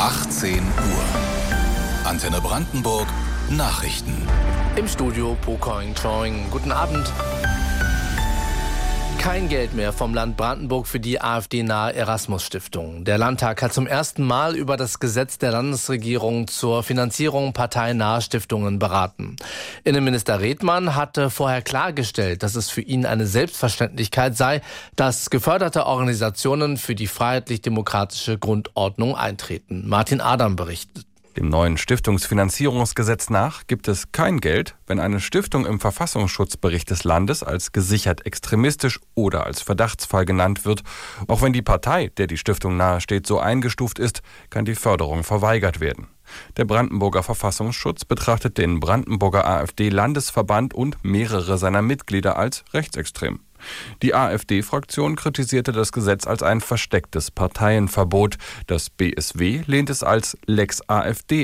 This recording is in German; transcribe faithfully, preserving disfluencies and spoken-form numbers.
achtzehn Uhr. Antenne Brandenburg Nachrichten. Im Studio Pocoing Choing. Guten Abend. Kein Geld mehr vom Land Brandenburg für die AfD-nahe Erasmus-Stiftung. Der Landtag hat zum ersten Mal über das Gesetz der Landesregierung zur Finanzierung parteinaher Stiftungen beraten. Innenminister Redmann hatte vorher klargestellt, dass es für ihn eine Selbstverständlichkeit sei, dass geförderte Organisationen für die freiheitlich-demokratische Grundordnung eintreten. Martin Adam berichtet. Dem neuen Stiftungsfinanzierungsgesetz nach gibt es kein Geld, wenn eine Stiftung im Verfassungsschutzbericht des Landes als gesichert extremistisch oder als Verdachtsfall genannt wird. Auch wenn die Partei, der die Stiftung nahesteht, so eingestuft ist, kann die Förderung verweigert werden. Der Brandenburger Verfassungsschutz betrachtet den Brandenburger AfD-Landesverband und mehrere seiner Mitglieder als rechtsextrem. Die AfD-Fraktion kritisierte das Gesetz als ein verstecktes Parteienverbot. Das B S W lehnt es als Lex AfD